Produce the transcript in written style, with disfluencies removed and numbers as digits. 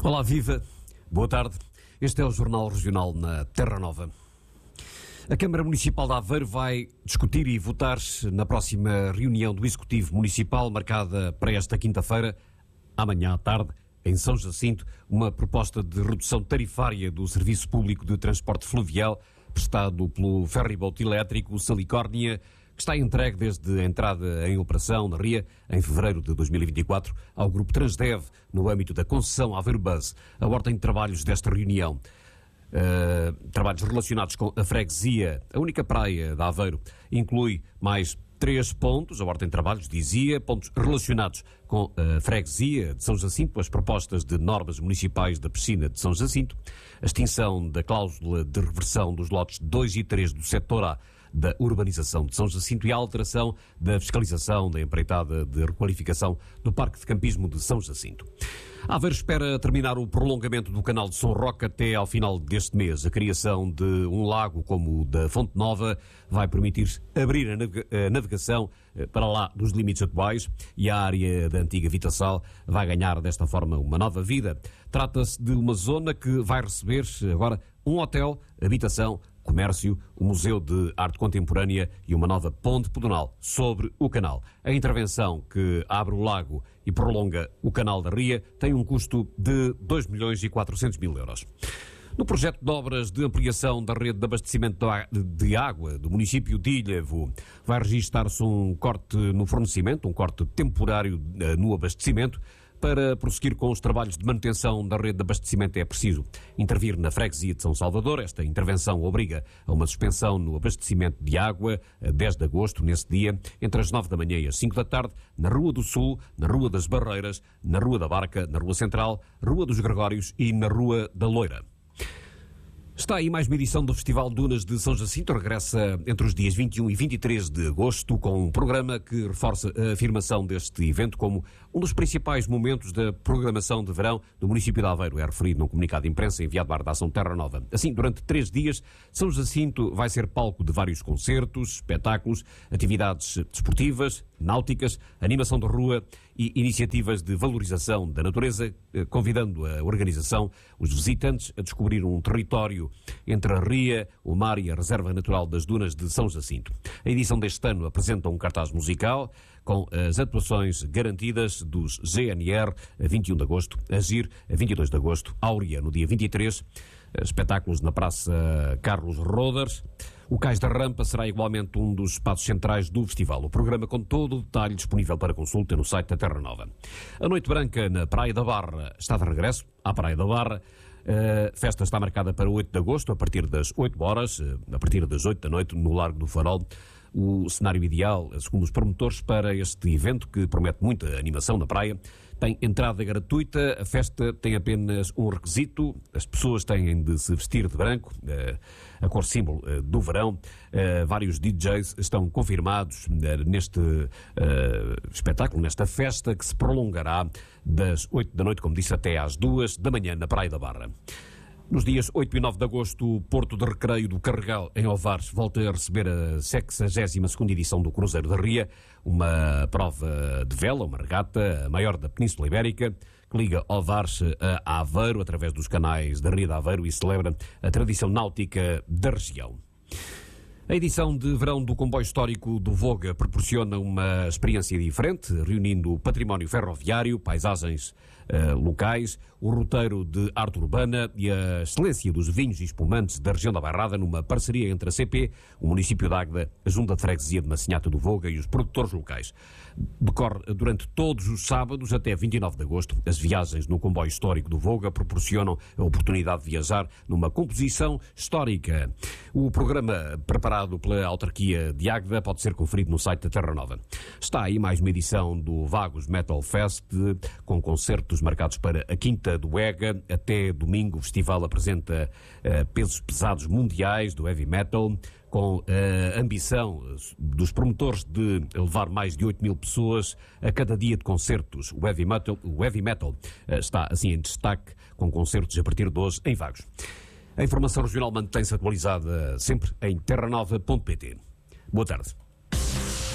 Olá, viva. Boa tarde. Este é o Jornal Regional na Terra Nova. A Câmara Municipal de Aveiro vai discutir e votar na próxima reunião do Executivo Municipal, marcada para esta quinta-feira, amanhã à tarde, em São Jacinto, uma proposta de redução tarifária do Serviço Público de Transporte Fluvial, prestado pelo ferryboat elétrico Salicórnia, que está entregue desde a entrada em operação na RIA, em fevereiro de 2024, ao Grupo Transdev, no âmbito da concessão Aveiro Bus. A ordem de trabalhos desta reunião, trabalhos relacionados com a freguesia, a única praia de Aveiro, inclui mais 3 pontos. A ordem de trabalhos dizia pontos relacionados com a freguesia de São Jacinto, as propostas de normas municipais da piscina de São Jacinto, a extinção da cláusula de reversão dos lotes 2 e 3 do setor A da urbanização de São Jacinto e a alteração da fiscalização da empreitada de requalificação do Parque de Campismo de São Jacinto. Aveiro espera terminar o prolongamento do canal de São Roque até ao final deste mês. A criação de um lago como o da Fonte Nova vai permitir abrir a navegação para lá dos limites atuais e a área da antiga Vitassal vai ganhar desta forma uma nova vida. Trata-se de uma zona que vai receber agora um hotel, habitação, comércio, o Museu de Arte Contemporânea e uma nova ponte pedonal sobre o canal. A intervenção que abre o lago e prolonga o canal da Ria tem um custo de 2.400.000 euros. No projeto de obras de ampliação da rede de abastecimento de água do município de Ilhavo, vai registar-se um corte no fornecimento, um corte temporário no abastecimento. Para prosseguir com os trabalhos de manutenção da rede de abastecimento é preciso intervir na freguesia de São Salvador. Esta intervenção obriga a uma suspensão no abastecimento de água a 10 de agosto, nesse dia, entre as 9 da manhã e as 5 da tarde, na Rua do Sul, na Rua das Barreiras, na Rua da Barca, na Rua Central, Rua dos Gregórios e na Rua da Loira. Está aí mais uma edição do Festival Dunas de São Jacinto. Regressa entre os dias 21 e 23 de agosto com um programa que reforça a afirmação deste evento como um dos principais momentos da programação de verão do município de Aveiro. É referido num comunicado de imprensa enviado à redação Terra Nova. Assim, durante 3 dias, São Jacinto vai ser palco de vários concertos, espetáculos, atividades desportivas, náuticas, animação de rua e iniciativas de valorização da natureza, convidando a organização, os visitantes, a descobrir um território entre a Ria, o mar e a Reserva Natural das Dunas de São Jacinto. A edição deste ano apresenta um cartaz musical com as atuações garantidas dos GNR a 21 de agosto, Agir a 22 de agosto, Áurea no dia 23, espetáculos na Praça Carlos Roders. O Cais da Rampa será igualmente um dos espaços centrais do festival. O programa com todo o detalhe disponível para consulta no site da Terra Nova. A Noite Branca na Praia da Barra está de regresso à Praia da Barra. A festa está marcada para 8 de agosto, a partir das 8 horas, a partir das 8 da noite, no Largo do Farol. O cenário ideal, segundo os promotores, para este evento, que promete muita animação na praia, tem entrada gratuita. A festa tem apenas um requisito: as pessoas têm de se vestir de branco, a cor símbolo do verão. Vários DJs estão confirmados neste espetáculo, nesta festa, que se prolongará das 8 da noite, como disse, até às 2 da manhã na Praia da Barra. Nos dias 8 e 9 de agosto, o Porto de Recreio do Carregal, em Ovares, volta a receber a 62ª edição do Cruzeiro da Ria, uma prova de vela, uma regata, a maior da Península Ibérica, que liga Ovares a Aveiro através dos canais da Ria de Aveiro e celebra a tradição náutica da região. A edição de verão do comboio histórico do Voga proporciona uma experiência diferente, reunindo o património ferroviário, paisagens locais, o roteiro de arte urbana e a excelência dos vinhos e espumantes da região da Bairrada, numa parceria entre a CP, o município de Águeda, a Junta de Freguesia de Massinhata do Voga e os produtores locais. Decorre durante todos os sábados até 29 de agosto. As viagens no comboio histórico do Voga proporcionam a oportunidade de viajar numa composição histórica. O programa preparado pela autarquia de Águeda pode ser conferido no site da Terra Nova. Está aí mais uma edição do Vagos Metal Fest, com concertos marcados para a Quinta do Ega. Até domingo o festival apresenta pesos pesados mundiais do heavy metal, com a ambição dos promotores de levar mais de 8.000 pessoas a cada dia de concertos. O heavy metal está assim em destaque, com concertos a partir de hoje em Vagos. A informação regional mantém-se atualizada sempre em terranova.pt. Boa tarde.